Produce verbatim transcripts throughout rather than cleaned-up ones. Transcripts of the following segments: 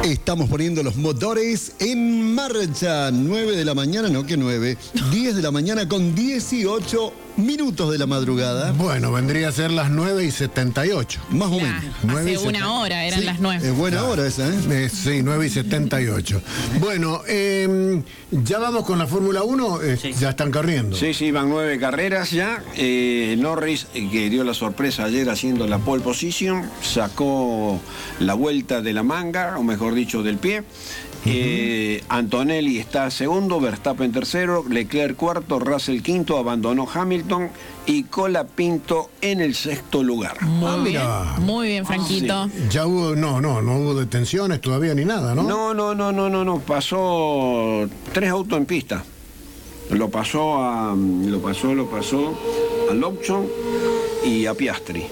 Estamos poniendo los motores en marcha. nueve de la mañana, no que nueve, diez de la mañana con dieciocho minutos de la madrugada. Bueno, vendría a ser las nueve y setenta y ocho. Más o Nah, menos. hace una hora eran sí, las nueve. Es buena hora esa, ¿eh? Eh, sí, nueve y setenta y ocho. Bueno, eh, ya vamos con la Fórmula uno, eh, Sí. ya están corriendo. Sí, sí, van nueve carreras ya. Eh, Norris, eh, que dio la sorpresa ayer haciendo la pole position, sacó la vuelta de la manga, o mejor dicho, del pie. Eh, Antonelli está segundo, Verstappen tercero, Leclerc cuarto, Russell quinto, abandonó Hamilton y Colapinto en el sexto lugar. Muy Ah, bien, mira. muy bien, Franquito. Ya hubo, no, no, no hubo detenciones todavía ni nada, ¿no? No, no, no, no, no, no, pasó tres autos en pista. Lo pasó a, lo pasó, lo pasó a Lobson y a Piastri.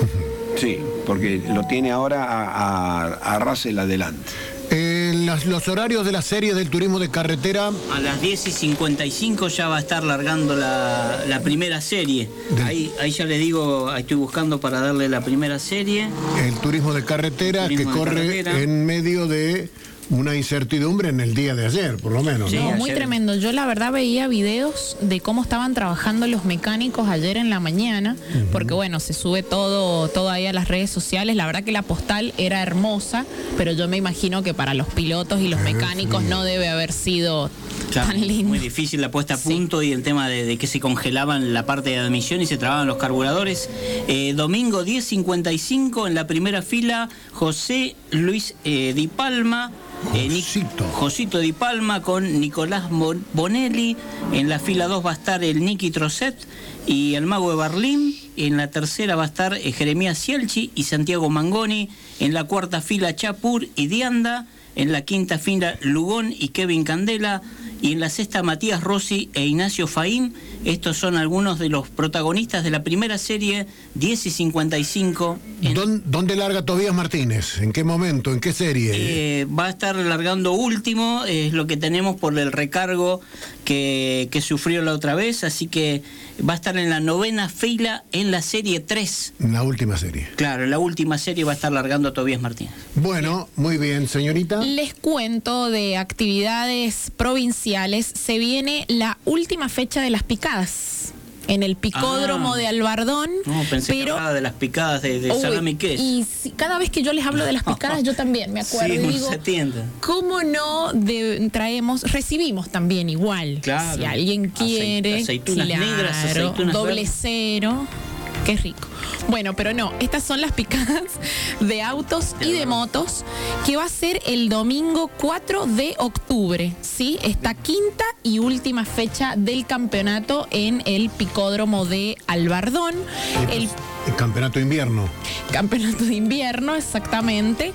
Sí, porque lo tiene ahora a, a, a Russell adelante. Eh, las- los horarios de la serie del turismo de carretera. A las diez y cincuenta y cinco ya va a estar largando la, la primera serie. Del- Ahí, ahí ya le digo, ahí estoy buscando para darle la primera serie. El turismo de carretera El turismo que de corre carretera. en medio de una incertidumbre en el día de ayer, por lo menos, Sí, ¿no? No, muy ayer- tremendo. Yo la verdad veía videos de cómo estaban trabajando los mecánicos ayer en la mañana, porque bueno, se sube todo, todo ahí a las redes sociales. La verdad que la postal era hermosa, pero yo me imagino que para los pilotos y los mecánicos no debe haber sido Claro, tan lindo. muy difícil la puesta a Sí. punto y el tema de, de que se congelaban la parte de admisión y se trababan los carburadores. Eh, domingo diez cincuenta y cinco en la primera fila, José Luis eh, Di Palma. Eh, Nic- Josito. Josito Di Palma con Nicolás Mon- Bonelli. En la fila dos va a estar el Nicky Trosset y el Mago de Berlín. En la tercera va a estar eh, Jeremías Cielchi y Santiago Mangoni. En la cuarta fila Chapur y Dianda. En la quinta fila Lugón y Kevin Candela. Y en la sexta Matías Rossi e Ignacio Faín. Estos son algunos de los protagonistas de la primera serie, diez y cincuenta y cinco. En- ¿Dón- ¿Dónde larga Tobías Martínez? ¿En qué momento? ¿En qué serie? Eh, va a estar largando último, es lo que tenemos por el recargo que, que sufrió la otra vez, así que va a estar en la novena fila en la serie tres. En la última serie. Claro, en la última serie va a estar largando Tobías Martínez. Bueno, muy bien, señorita. Les cuento de actividades provinciales. Se viene la última fecha de las picadas en el picódromo Ah. de Albardón. No, pensé que pero hablaba de las picadas de, de Uy, salami queso. y si- cada vez que yo les hablo de las picadas, yo también me acuerdo. Sí, y uno digo, se tienta. ¿cómo no de- traemos, recibimos también igual? Claro. Si alguien quiere, Aceit- aceitunas claro, negras, aceitunas doble verdes. cero. Qué rico. Bueno, pero no, estas son las picadas de autos y de motos que va a ser el domingo cuatro de octubre, ¿sí? Esta quinta y última fecha del campeonato en el picódromo de Albardón. El El campeonato de invierno. campeonato de invierno, exactamente.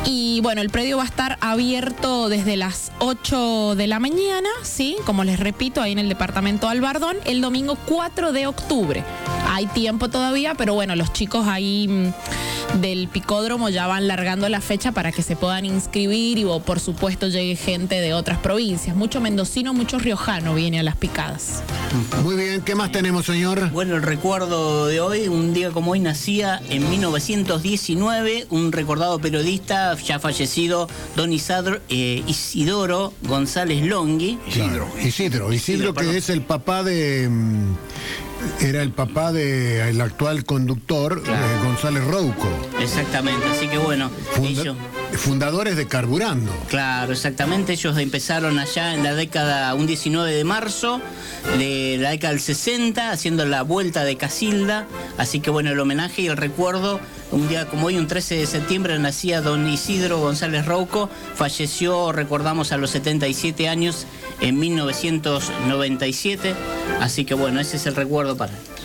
Y bueno, el predio va a estar abierto desde las ocho de la mañana, ¿sí? Como les repito, ahí en el departamento Albardón, el domingo cuatro de octubre. Hay tiempo todavía, pero bueno, los chicos ahí mm, del picódromo ya van largando la fecha para que se puedan inscribir y o, por supuesto llegue gente de otras provincias. Mucho mendocino, mucho riojano viene a las picadas. Muy bien, ¿qué más tenemos, señor? Bueno, el recuerdo de hoy, un día como hoy nacía en mil novecientos diecinueve un recordado periodista ya fallecido, don Isidro, eh, Isidoro González Longhi. Isidro. Isidro, Isidro Isidro, que perdón. es el papá de... mm, Era el papá del actual conductor, Claro. eh, González Rouco. Exactamente, así que bueno, Funda- ellos... fundadores de Carburando. Claro, exactamente. Ellos empezaron allá en la década, un diecinueve de marzo de la década del sesenta, haciendo la vuelta de Casilda. Así que bueno, el homenaje y el recuerdo, un día como hoy, un trece de septiembre, nacía don Isidro González Rouco. Falleció, recordamos, a los setenta y siete años en mil novecientos noventa y siete. Así que bueno, ese es el recuerdo para él.